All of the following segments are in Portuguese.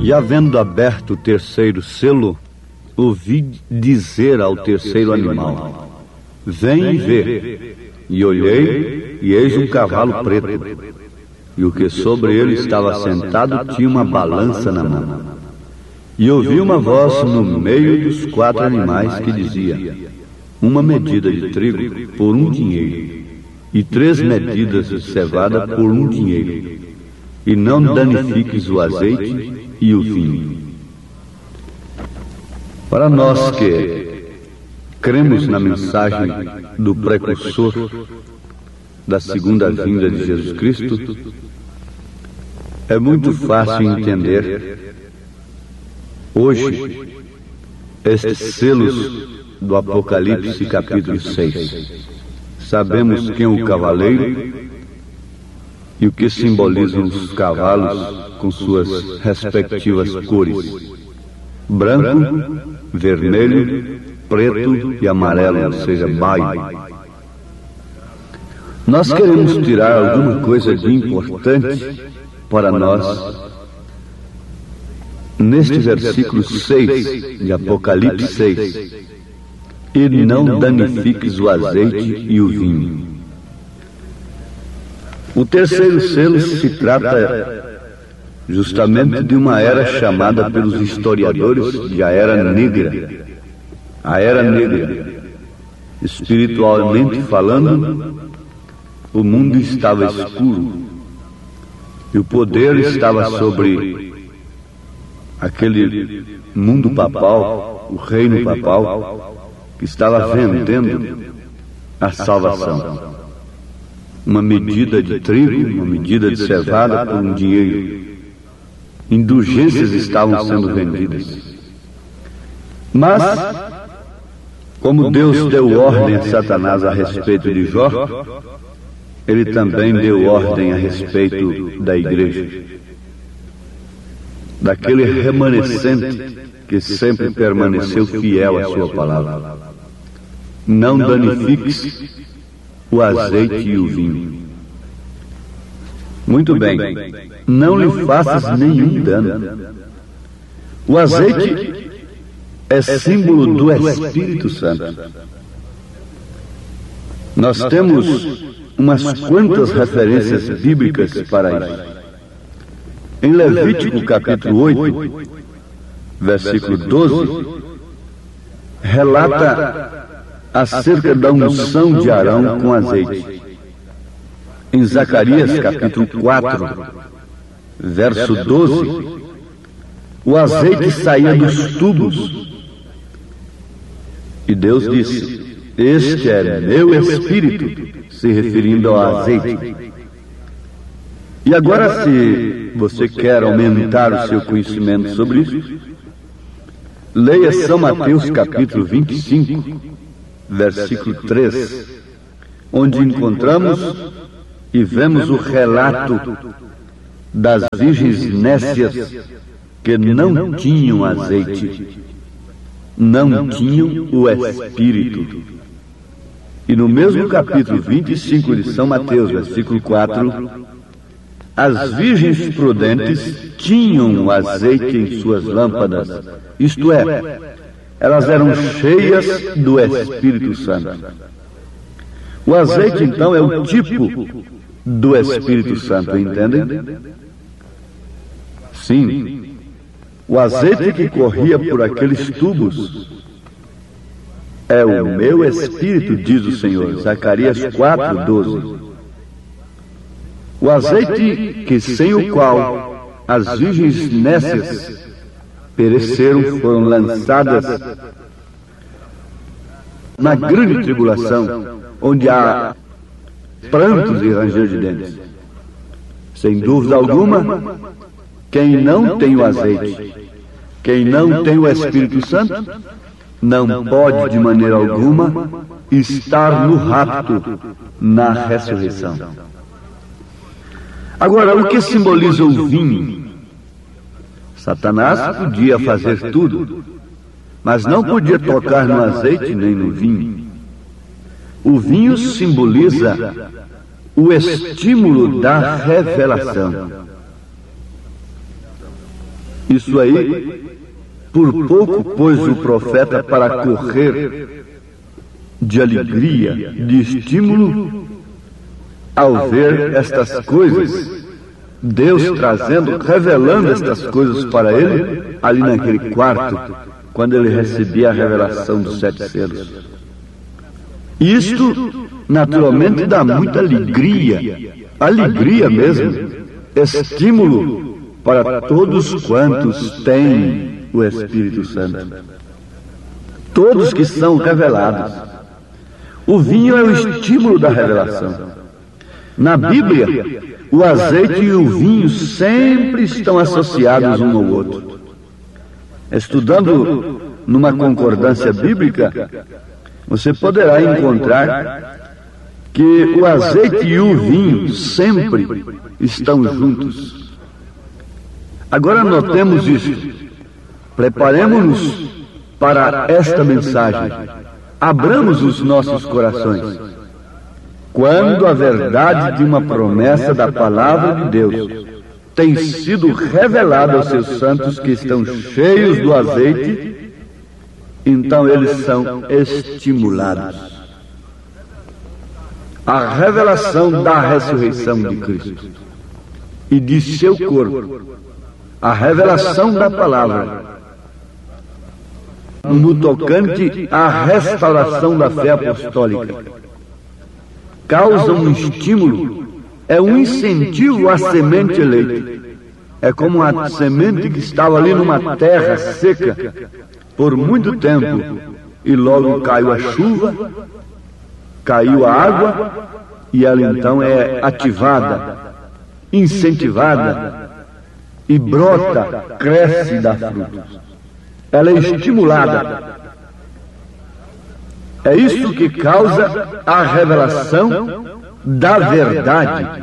E havendo aberto o terceiro selo, ouvi dizer ao terceiro animal: vem e vê. E olhei, e eis um cavalo preto, e o que sobre ele estava sentado tinha uma balança na mão. E ouvi uma voz no meio dos 4 animais que dizia: uma medida de trigo por 1 dinheiro, e 3 medidas de cevada por 1 dinheiro, e não danifiques o azeite e o vinho. Para nós que cremos na mensagem do precursor da segunda vinda de Jesus Cristo, é muito fácil entender hoje estes selos do Apocalipse capítulo 6. Sabemos quem é o cavaleiro e o que simbolizam os cavalos com suas respectivas cores: branco, vermelho, preto e amarelo, ou seja, baio. Nós queremos tirar alguma coisa de importante para nós neste versículo 6 de Apocalipse 6: e não danifiques o azeite e o vinho. O terceiro selo se trata justamente de uma era chamada pelos historiadores de a Era Negra. A Era Negra. Espiritualmente falando, o mundo estava escuro e o poder estava sobre aquele mundo papal, o reino papal, que estava vendendo a salvação. Uma medida de trigo, uma medida de cevada por 1 dinheiro. Indulgências estavam sendo vendidas. Mas, como Deus deu ordem a Satanás a respeito de Jó, ele também deu ordem a respeito da igreja, daquele remanescente que sempre permaneceu fiel à sua palavra: não danifiques o azeite e o vinho. Muito bem, não lhe faças nenhum dano. O azeite é símbolo do Espírito Santo. Nós temos umas quantas referências bíblicas para isso. Em Levítico capítulo 8, versículo 12, relata acerca da unção de Arão com azeite. Em Zacarias capítulo 4, verso 12, o azeite saía dos tubos e Deus disse: este é meu espírito, se referindo ao azeite. E agora, se você quer aumentar o seu conhecimento sobre isso, leia São Mateus capítulo 25, versículo 3, onde encontramos e vemos o relato das virgens nécias que não tinham azeite, não tinham o Espírito. E no mesmo capítulo 25 de São Mateus, versículo 4, as virgens prudentes tinham azeite em suas lâmpadas, isto é, elas eram cheias do Espírito Santo. O azeite, então, é o tipo do Espírito Santo, entendem? Sim, o azeite que corria por aqueles tubos é o meu Espírito, diz o Senhor, Zacarias 4, 12. O azeite que sem o qual as virgens nécias pereceram, foram lançadas na grande tribulação, onde há prantos e ranger de dentes. Sem dúvida alguma, quem não tem o azeite, quem não tem o Espírito Santo, não pode de maneira alguma estar no rapto, na ressurreição. Agora, o que simboliza o vinho? Satanás podia fazer tudo, mas não podia tocar no azeite nem no vinho. O vinho simboliza o estímulo da revelação. Isso aí, por pouco pôs o profeta para correr de alegria, de estímulo, ao ver estas coisas. Deus trazendo, revelando estas coisas para ele, ali naquele quarto, quando ele recebia a revelação dos 7 selos. Isto, naturalmente, dá muita alegria mesmo, estímulo para todos quantos têm o Espírito Santo. Todos que são revelados. O vinho é o estímulo da revelação. Na Bíblia, o azeite e o vinho sempre estão associados um ao outro. Estudando numa concordância bíblica, você poderá encontrar que o azeite e o vinho sempre estão juntos. Agora notemos isso. Preparemos-nos para esta mensagem. Abramos os nossos corações. Quando a verdade de uma promessa da palavra de Deus tem sido revelada aos seus santos que estão cheios do azeite, então eles são estimulados. A revelação da ressurreição de Cristo e de seu corpo, a revelação da palavra, no tocante à restauração da fé apostólica, causa um estímulo, é um incentivo à semente eleita. É como a semente que estava ali numa terra seca por muito tempo, e logo caiu a chuva, caiu a água, e ela então é ativada, incentivada, e brota, cresce e dá frutos. Ela é estimulada. É isso que causa a revelação da verdade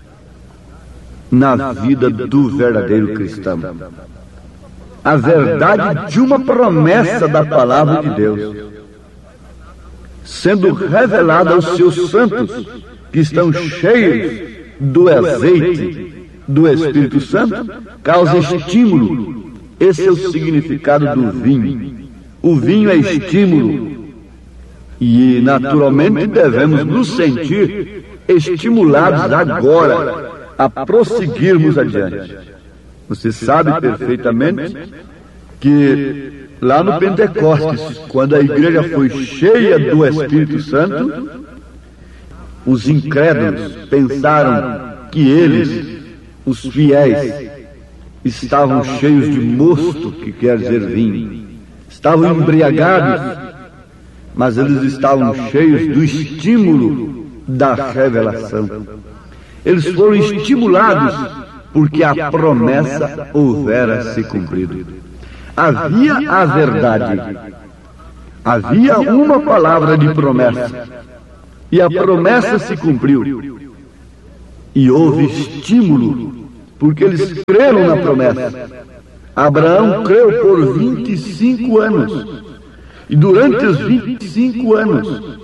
na vida do verdadeiro cristão. A verdade de uma promessa da palavra de Deus, sendo revelada aos seus santos, que estão cheios do azeite do Espírito Santo, causa estímulo. Esse é o significado do vinho. O vinho é estímulo. E, naturalmente, devemos nos sentir estimulados agora a prosseguirmos adiante. Você sabe perfeitamente que lá no Pentecostes, quando a igreja foi cheia do Espírito Santo, os incrédulos pensaram que eles, os fiéis, estavam cheios de mosto, que quer dizer vinho. Estavam embriagados, mas eles estavam cheios do estímulo da revelação. Eles foram estimulados porque a promessa houvera se cumprido. Havia a verdade, havia uma palavra de promessa, e a promessa se cumpriu. E houve estímulo, porque eles creram na promessa. Abraão creu por 25 anos. E durante os 25 anos,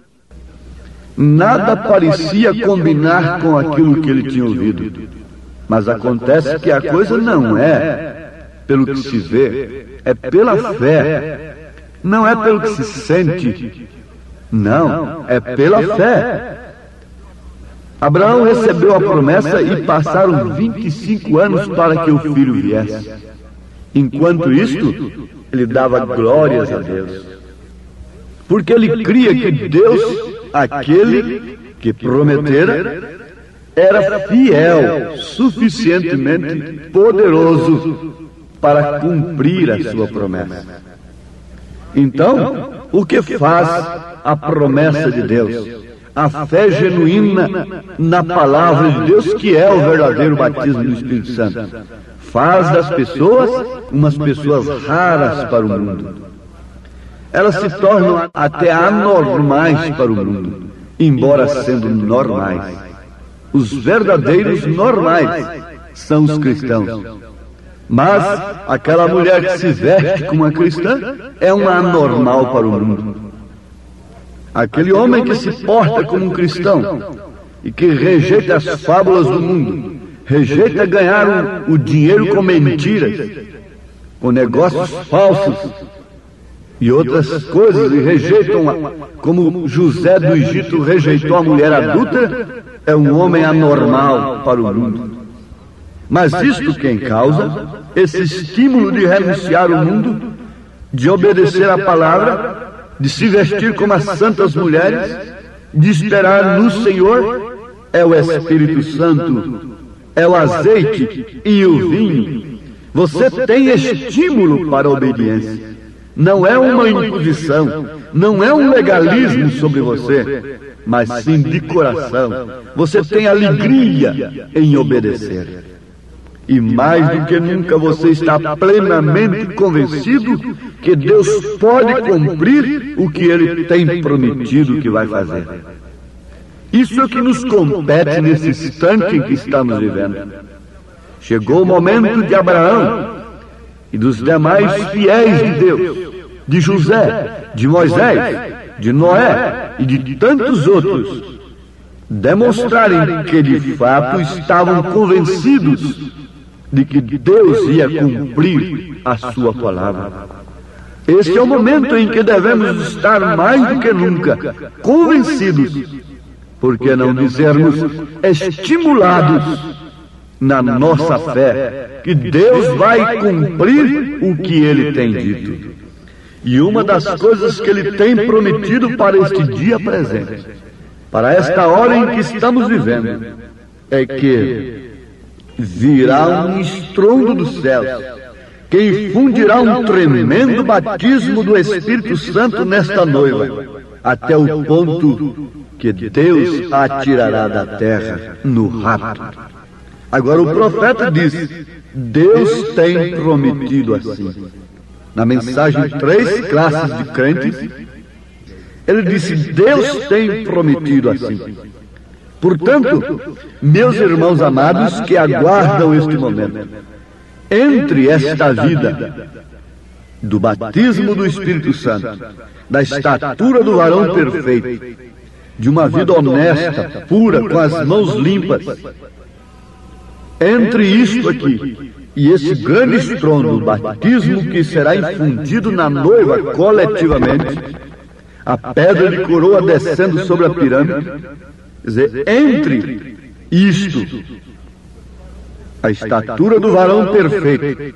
nada parecia combinar com aquilo que ele tinha ouvido. Mas acontece que a coisa não é pelo que se vê, é pela fé. Não é pelo que se sente. Não, é pela fé. Abraão recebeu a promessa e passaram 25 anos para que o filho viesse. Enquanto isto, ele dava glórias a Deus, porque ele cria que Deus, aquele que prometera, era fiel, suficientemente poderoso para cumprir a sua promessa. Então, o que faz a promessa de Deus? A fé genuína na palavra de Deus, que é o verdadeiro batismo do Espírito Santo, faz das pessoas umas pessoas raras para o mundo. Elas se tornam até anormais para o mundo, embora sendo normais. Os verdadeiros normais são os cristãos. Mas aquela mulher que se veste como uma cristã é uma anormal para o mundo. Aquele homem que se porta como um cristão e que rejeita as fábulas do mundo rejeita ganhar o dinheiro com mentiras, com negócios falsos e outras coisas, e rejeitam, como José do Egito rejeitou a mulher adulta, é um homem anormal para o mundo. Mas isto quem causa, esse estímulo de renunciar o mundo, de obedecer à palavra, de se vestir como as santas mulheres, de esperar no Senhor, é o Espírito Santo, é o azeite e o vinho. Você tem estímulo para a obediência. Não é uma imposição, não é um legalismo sobre você, mas sim de coração. Você tem alegria em obedecer. E mais do que nunca você está plenamente convencido que Deus pode cumprir o que Ele tem prometido que vai fazer. Isso é o que nos compete nesse instante em que estamos vivendo. Chegou o momento de Abraão e dos demais fiéis de Deus, de José, de Moisés, de Noé e de tantos outros, demonstrarem que de fato estavam convencidos de que Deus ia cumprir a sua palavra. Este é o momento em que devemos estar mais do que nunca convencidos, por que não dizermos estimulados na nossa fé, que Deus vai cumprir o que Ele tem dito. E uma das coisas que Ele tem prometido para este dia presente, para esta hora em que estamos vivendo, é que virá um estrondo dos céus, que infundirá um tremendo batismo do Espírito Santo nesta noiva, até o ponto que Deus a tirará da terra no rapto. Agora o profeta diz, Deus tem prometido assim. Na mensagem 3 classes de crentes, ele disse, Deus tem prometido assim. Portanto, meus irmãos amados que aguardam este momento, entre esta vida do batismo do Espírito Santo, da estatura do varão perfeito, de uma vida honesta, pura, com as mãos limpas, entre isto aqui e esse grande estrondo, o batismo que será infundido na noiva coletivamente, a pedra de coroa descendo sobre a pirâmide, quer dizer, entre isto, a estatura do varão perfeito,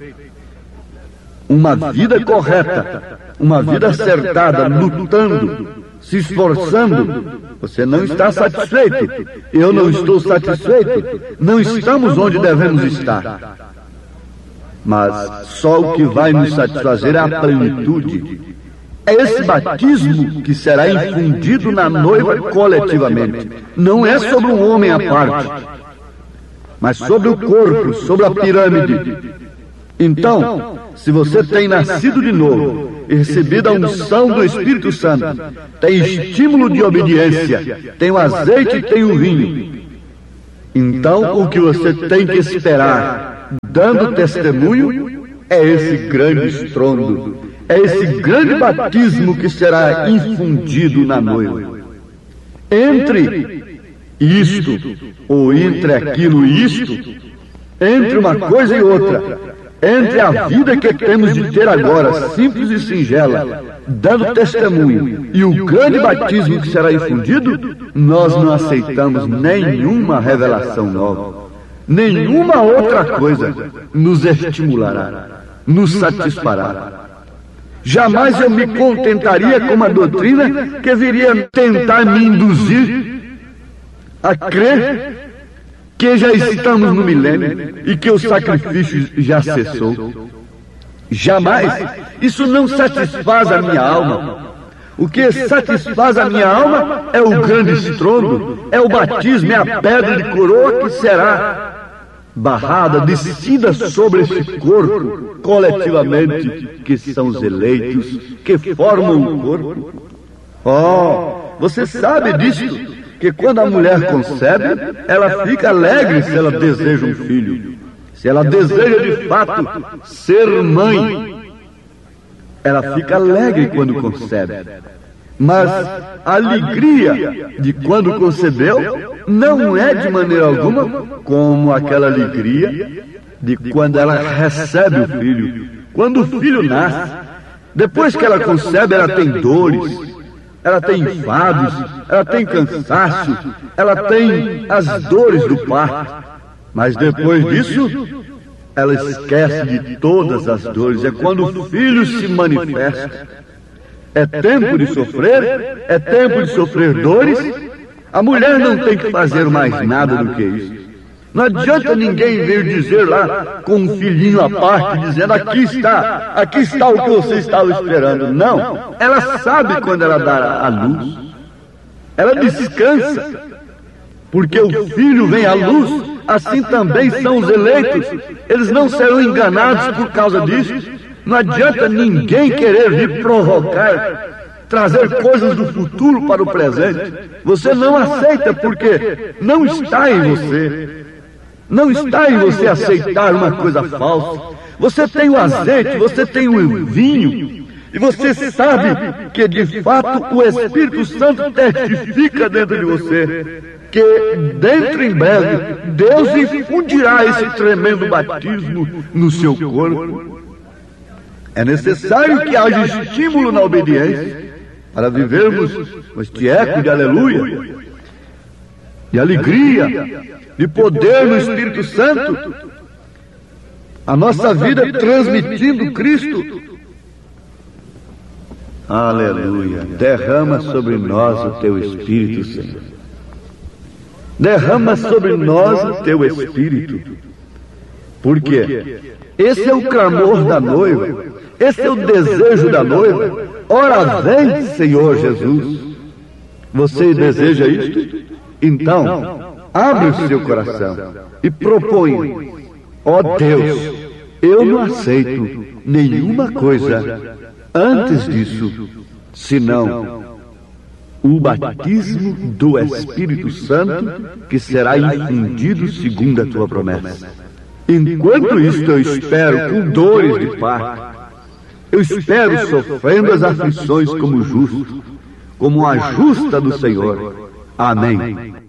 uma vida correta, uma vida acertada, lutando, se esforçando, você não está satisfeito, eu não estou satisfeito, não estamos onde devemos estar. Mas só o que vai nos satisfazer é a plenitude. É esse batismo que será infundido na noiva coletivamente. Não é sobre um homem à parte, mas sobre o corpo, sobre a pirâmide. Então, se você tem nascido de novo e recebido a unção do Espírito Santo, tem estímulo de obediência, tem o azeite e tem o vinho, então o que você tem que esperar, dando testemunho, é esse grande estrondo, é esse grande batismo que será infundido na noiva. Entre isto, ou entre aquilo e isto, entre uma coisa e outra, entre a vida que temos de ter agora, simples e singela, dando testemunho, e o grande batismo que será infundido, nós não aceitamos nenhuma revelação nova. Nenhuma outra coisa nos estimulará, nos satisfará. Jamais eu me contentaria com uma doutrina que viria tentar me induzir a crer que já estamos no milênio e que o sacrifício já cessou. Jamais. Isso não satisfaz a minha alma. O que satisfaz a minha alma é o grande estrondo, é o batismo, é a pedra de coroa que será barrada, descida sobre este corpo, coletivamente, que são os eleitos, que formam o corpo. Oh, você sabe disso? Que quando a mulher concebe, ela fica alegre se ela deseja um filho. Se ela deseja de fato ser mãe, ela fica alegre quando concebe. Mas a alegria de quando concebeu não é de maneira alguma como aquela alegria de quando ela recebe o filho. Quando o filho nasce, depois que ela concebe, ela tem dores, ela tem enfados, ela tem cansaço, ela tem as dores do parto. Mas depois disso, ela esquece de todas as dores. É quando o filho se manifesta. É tempo de sofrer, é tempo de sofrer dores. A mulher não tem que fazer mais nada do que isso. Não adianta ninguém vir dizer lá com um filhinho à parte, dizendo aqui está o que você estava esperando. Não, ela sabe quando ela dá a luz. Ela descansa, porque o filho vem à luz, assim também são os eleitos. Eles não serão enganados por causa disso. Não adianta ninguém querer vir provocar, trazer coisas do futuro para o presente. Você não aceita porque não está em você. Não está em você aceitar uma coisa falsa. Você tem o azeite, você tem o vinho, e você sabe que de fato o Espírito Santo testifica dentro de você que dentro em breve Deus infundirá esse tremendo batismo no seu corpo. É necessário que haja estímulo na obediência para vivermos com este eco de aleluia, de alegria, de poder no Espírito Santo, a nossa vida transmitindo Cristo. Aleluia. Derrama sobre nós o teu Espírito, Senhor. Derrama sobre nós o teu Espírito. Por quê? Esse é o clamor da noiva. Esse é o desejo da noiva. Ora vem, Senhor Jesus. Você deseja isto? Então, abre o seu coração e propõe: ó Deus, eu não aceito nenhuma coisa antes disso, senão o batismo do Espírito Santo que será infundido segundo a tua promessa. Enquanto isto eu espero com dores de parto, eu espero sofrendo as aflições como justo, como a justa do Senhor. Amém.